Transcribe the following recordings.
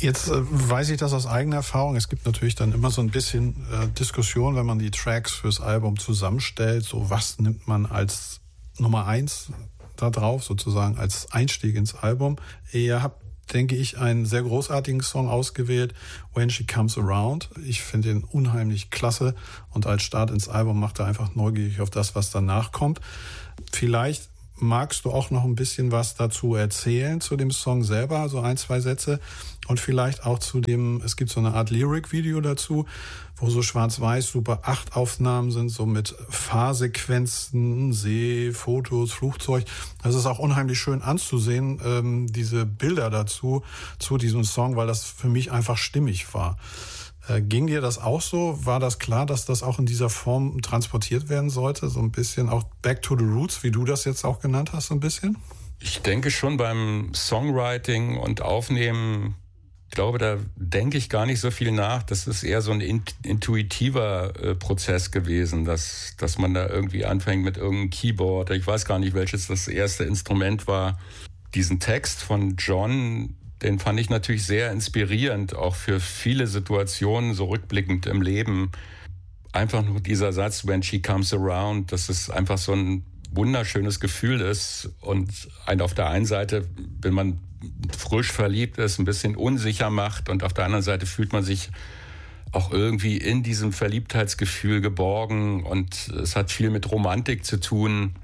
Jetzt weiß ich das aus eigener Erfahrung. Es gibt natürlich dann immer so ein bisschen Diskussion, wenn man die Tracks fürs Album zusammenstellt. So, was nimmt man als Nummer 1 da drauf, sozusagen als Einstieg ins Album? Ihr habt, denke ich, einen sehr großartigen Song ausgewählt, When She Comes Around. Ich finde ihn unheimlich klasse und als Start ins Album macht er einfach neugierig auf das, was danach kommt. Vielleicht magst du auch noch ein bisschen was dazu erzählen, zu dem Song selber, so 1, 2 Sätze und vielleicht auch zu dem, es gibt so eine Art Lyric-Video dazu, wo so schwarz-weiß Super 8 Aufnahmen sind, so mit Fahrsequenzen, See, Fotos, Flugzeug. Das ist auch unheimlich schön anzusehen, diese Bilder dazu, zu diesem Song, weil das für mich einfach stimmig war. Ging dir das auch so? War das klar, dass das auch in dieser Form transportiert werden sollte? So ein bisschen auch Back to the Roots, wie du das jetzt auch genannt hast, so ein bisschen? Ich denke schon beim Songwriting und Aufnehmen, ich glaube, da denke ich gar nicht so viel nach. Das ist eher so ein intuitiver Prozess gewesen, dass man da irgendwie anfängt mit irgendeinem Keyboard. Ich weiß gar nicht, welches das erste Instrument war. Diesen Text von John, den fand ich natürlich sehr inspirierend, auch für viele Situationen, so rückblickend im Leben. Einfach nur dieser Satz, when she comes around, dass es einfach so ein wunderschönes Gefühl ist und einen auf der einen Seite, wenn man frisch verliebt ist, ein bisschen unsicher macht und auf der anderen Seite fühlt man sich auch irgendwie in diesem Verliebtheitsgefühl geborgen und es hat viel mit Romantik zu tun.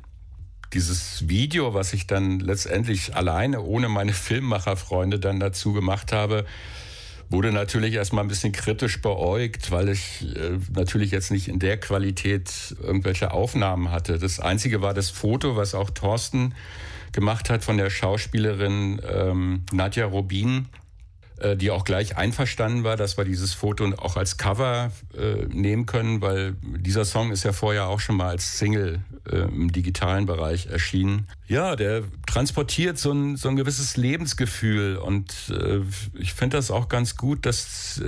Dieses Video, was ich dann letztendlich alleine, ohne meine Filmemacherfreunde dann dazu gemacht habe, wurde natürlich erstmal ein bisschen kritisch beäugt, weil ich natürlich jetzt nicht in der Qualität irgendwelche Aufnahmen hatte. Das Einzige war das Foto, was auch Thorsten gemacht hat von der Schauspielerin Nadja Rubin, die auch gleich einverstanden war, dass wir dieses Foto auch als Cover nehmen können, weil dieser Song ist ja vorher auch schon mal als Single im digitalen Bereich erschienen. Ja, der transportiert so ein gewisses Lebensgefühl und ich finde das auch ganz gut, dass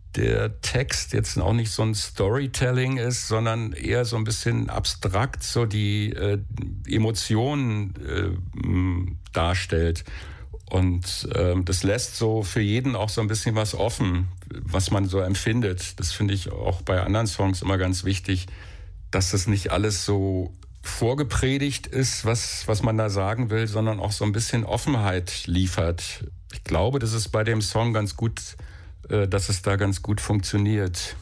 der Text jetzt auch nicht so ein Storytelling ist, sondern eher so ein bisschen abstrakt so die Emotionen darstellt. Und das lässt so für jeden auch so ein bisschen was offen, was man so empfindet. Das finde ich auch bei anderen Songs immer ganz wichtig, dass das nicht alles so vorgepredigt ist, was man da sagen will, sondern auch so ein bisschen Offenheit liefert. Ich glaube, das ist bei dem Song ganz gut, dass es da ganz gut funktioniert.